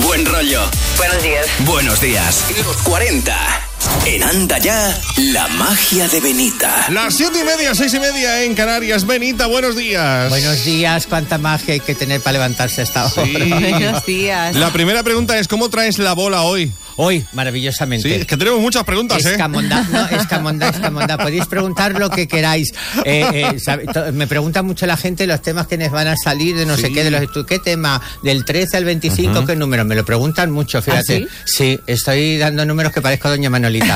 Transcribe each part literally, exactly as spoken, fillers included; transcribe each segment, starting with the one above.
Buen rollo. Buenos días. Buenos días. Los cuarenta. En Anda Ya, la magia de Benita. Las siete y media, seis y media en Canarias. Benita, buenos días. Buenos días, cuánta magia hay que tener para levantarse a esta hora. Sí. Buenos días. La primera pregunta es, ¿cómo traes la bola hoy? Hoy, maravillosamente. Sí, es que tenemos muchas preguntas, ¿eh? Escamonda, no, escamonda, escamonda. Podéis preguntar lo que queráis. Eh, eh, sabe, to, me pregunta mucho la gente los temas que nos van a salir, de no sí. sé qué, de los ¿qué tema? Del trece al veinticinco, uh-huh. ¿qué número? Me lo preguntan mucho, fíjate. ¿Ah, sí? sí, estoy dando números que parezco doña Manolita.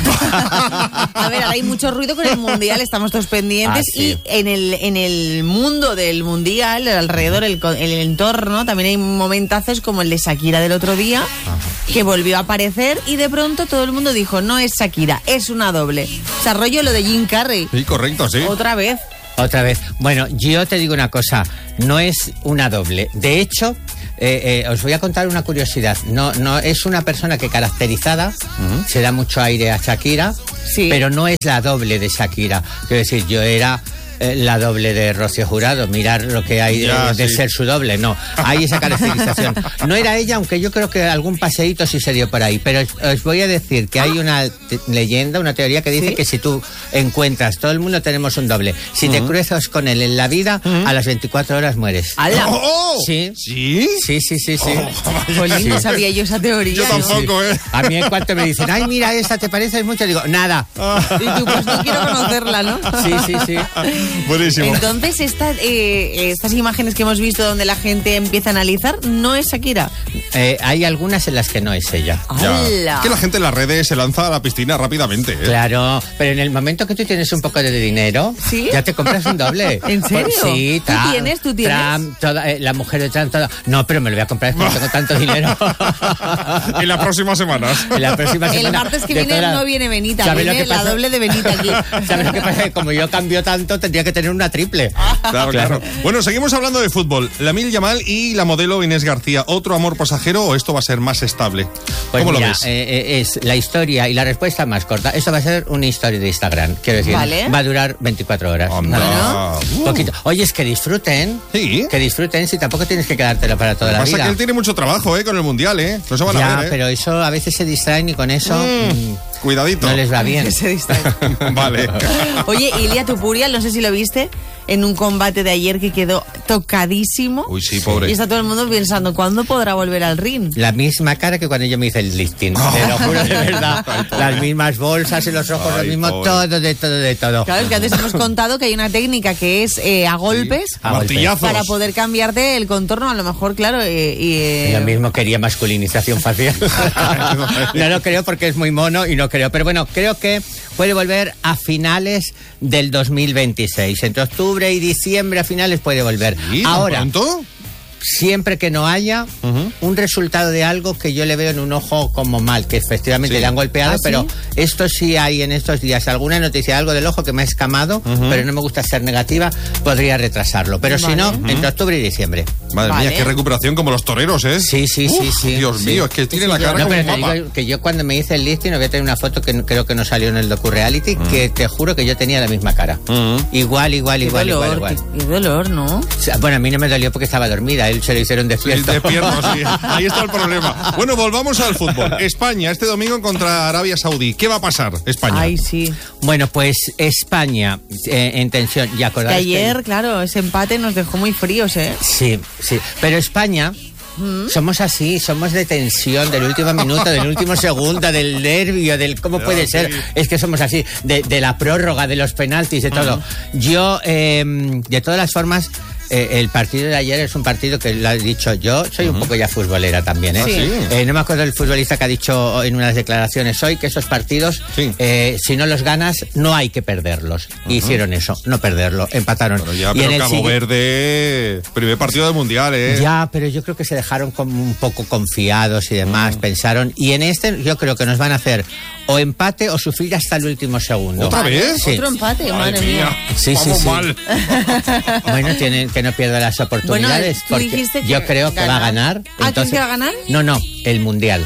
A ver, hay mucho ruido con el Mundial, estamos todos pendientes. Ah, sí. Y en el, en el mundo del Mundial, alrededor, el, el entorno, también hay momentazos como el de Shakira del otro día, uh-huh. que volvió a aparecer. Y de pronto todo el mundo dijo, no es Shakira, es una doble. O sea, rollo lo de Jim Carrey. Sí, correcto, sí. Otra vez. Otra vez. Bueno, yo te digo una cosa, no es una doble. De hecho, eh, eh, os voy a contar una curiosidad. No, no es una persona que caracterizada, uh-huh. se da mucho aire a Shakira, sí. pero no es la doble de Shakira. Quiero decir, yo era... la doble de Rocío Jurado, mirar lo que hay ya, de, de sí. ser su doble, no, hay esa caracterización. No era ella, aunque yo creo que algún paseíto sí se dio por ahí, pero os, os voy a decir que hay una te- leyenda, una teoría que dice ¿sí? que si tú encuentras, todo el mundo tenemos un doble, si uh-huh. te cruzas con él en la vida, uh-huh. a las veinticuatro horas mueres. ¡Hala! Oh, ¿Sí? ¿Sí? Sí, sí, sí, sí. Oh, pues sí. No sabía yo esa teoría. Yo tampoco, ¿eh? A mí en cuanto me dicen, ay, mira, esta te parece mucho, digo, nada. Y tú, pues no quiero conocerla, ¿no? Sí, sí, sí. Buenísimo. Entonces, esta, eh, estas imágenes que hemos visto donde la gente empieza a analizar, ¿no es Shakira? Eh, hay algunas en las que no es ella. Ya. Es que la gente en las redes se lanza a la piscina rápidamente, ¿eh? Claro, pero en el momento que tú tienes un poco de dinero, ¿sí? ya te compras un doble. ¿En serio? Por, sí, ¿Tú Trump, tienes? ¿Tú tienes? Trump, toda, eh, la mujer de Trump, toda. No, pero me lo voy a comprar porque tengo tanto dinero. En las próximas semanas. En la próxima semana. El martes que viene toda... no viene Benita, viene la doble de Benita aquí. ¿Sabes lo que pasa? Como yo cambio tanto, tendría que tener una triple. Claro, claro. Bueno, seguimos hablando de fútbol. Lamine Yamal y la modelo Inés García. ¿Otro amor pasajero o esto va a ser más estable? Pues ¿Cómo mira, lo ves? Eh, eh, es la historia y la respuesta más corta. Esto va a ser una historia de Instagram. Quiero decir, vale. va a durar veinticuatro horas. Oh, no, no. Uh. Poquito. Oye, es que disfruten. Sí. Que disfruten si tampoco tienes que quedártelo para toda la Pasa vida. que él tiene mucho trabajo, ¿eh? Con el Mundial, ¿eh? No se van ya, a ver, ¿eh? pero eso a veces se distraen y con eso... Mm, mm, cuidadito. No les va bien. Se distraen. Vale. Oye, Ilia Topuria, no sé si lo viste, en un combate de ayer que quedó tocadísimo. Uy, sí, pobre. Y está todo el mundo pensando, ¿cuándo podrá volver al ring? La misma cara que cuando yo me hice el lifting. Oh. Te lo juro de verdad. Las mismas bolsas en los ojos, Ay, lo mismo, pobre. todo, de todo, de todo. Claro, es que antes hemos contado que hay una técnica que es eh, a golpes, sí. A martillazos. para poder cambiarte el contorno. A lo mejor, claro, eh, y, eh... Lo mismo quería masculinización facial. No lo creo porque es muy mono y no creo. Pero bueno, creo que puede volver a finales del dos mil veintiséis. Entre octubre y diciembre a finales puede volver. ¿Sí? Ahora, ¿Pronto? siempre que no haya uh-huh. un resultado de algo que yo le veo en un ojo como mal, que efectivamente sí. le han golpeado, ¿Ah, pero sí? esto sí hay en estos días alguna noticia, algo del ojo que me ha escamado, uh-huh. pero no me gusta ser negativa, podría retrasarlo. Pero vale. si no, uh-huh. entre octubre y diciembre. Madre vale. mía, qué recuperación como los toreros, ¿eh? Sí, sí, Uf, sí, sí. Dios sí. mío, es que tiene sí, la cara no, como pero un te mapa. digo que yo cuando me hice el lifting, voy a tener una foto que creo que no salió en el docu-reality, uh-huh. que te juro que yo tenía la misma cara. Uh-huh. Igual, igual, qué igual, dolor, igual, igual. Qué, qué dolor, ¿no? O sea, bueno, a mí no me dolió porque estaba dormida, él se lo hicieron despierto. Sí, despierto, sí. Ahí está el problema. Bueno, volvamos al fútbol. España, este domingo contra Arabia Saudí. ¿Qué va a pasar, España? Ay, sí. Bueno, pues España eh, en tensión. ¿Y acordáis que ayer, que... claro, ese empate nos dejó muy fríos, ¿eh? Sí, sí. Pero España... ¿Mm? Somos así, somos de tensión, del último minuto, del último segundo, del nervio, del cómo puede no, ser. Sí. Es que somos así, de, de la prórroga, de los penaltis, de todo. Uh-huh. Yo, eh, de todas las formas, eh, el partido de ayer es un partido que lo he dicho yo, soy uh-huh. un poco ya futbolera también, ¿eh? Sí. Eh, no me acuerdo del futbolista que ha dicho en unas declaraciones hoy que esos partidos, sí. eh, si no los ganas, no hay que perderlos. Uh-huh. Hicieron eso, no perderlo, empataron. Bueno, ya, y pero en el Cabo sigue... Verde, primer partido del Mundial, ¿eh? Ya, pero yo creo que se dejaron como un poco confiados y demás, uh-huh. pensaron, y en este yo creo que nos van a hacer o empate o sufrir hasta el último segundo. ¿Otra vez? Sí. Otro empate, Ay, madre mía. mía. Sí, sí, Vamos sí. mal. Bueno, tienen que no pierda las oportunidades. Bueno, porque yo creo que ganar. va a ganar. ¿Ah, entonces... quién que va a ganar? No, no, el Mundial.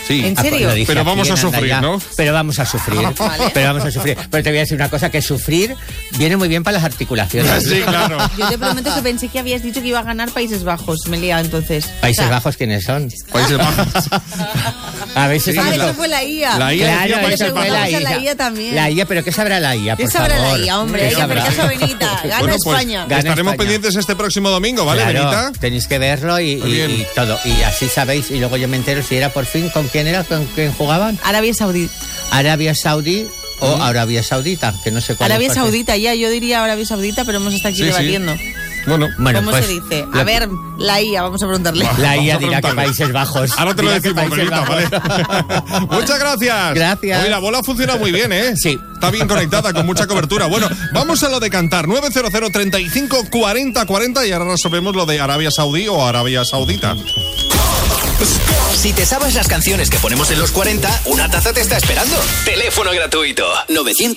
Sí. ¿En serio? Pero vamos a sufrir, ¿no? Pero vamos a sufrir. Vale. Pero vamos a sufrir. Pero te voy a decir una cosa, que sufrir viene muy bien para las articulaciones. Sí, claro. Yo te prometo que pensé que habías dicho que iba a ganar Países Bajos. Me he liado entonces. ¿Países O sea, Bajos quiénes son? Países Bajos. A ver si Sí, Ah, estamos la- eso fue la I A. La I A Claro, decía eso Países fue Bajos. la Vamos a I A. la I A también. La I A, pero ¿qué sabrá la I A? ¿Qué por sabrá favor? la I A, hombre? ¿Qué Hay que hacer sabrá? caso a Benita. Gana Bueno, pues España. Gana estaremos España. pendientes este próximo domingo, ¿vale, Claro, Benita? tenéis que verlo y, Muy y- bien. y todo. Y así sabéis, y luego yo me entero si era por fin, ¿con quién era? ¿Con quién jugaban? Arabia Saudí. Arabia Saudí o Arabia Saudita, que no sé cuál Arabia es, porque- Saudita, ya, yo diría Arabia Saudita, pero hemos estado aquí Sí, sí. debatiendo. Bueno, Bueno, ¿Cómo pues, se dice? lo- A ver, la I A, vamos a preguntarle. La I A Vamos a dirá que preguntarle. Países Bajos. ahora te lo Dirá que decimos, Países Benita, Bajos. ¿vale? Muchas gracias. Gracias. Oye, la bola funciona muy bien, ¿eh? Sí. Está bien conectada, con mucha cobertura. Bueno, vamos a lo de cantar. nueve cero cero, treinta y cinco, cuarenta, cuarenta y ahora resolvemos lo de Arabia Saudí o Arabia Saudita. Si te sabes las canciones que ponemos en los cuarenta, una taza te está esperando. Teléfono gratuito. novecientos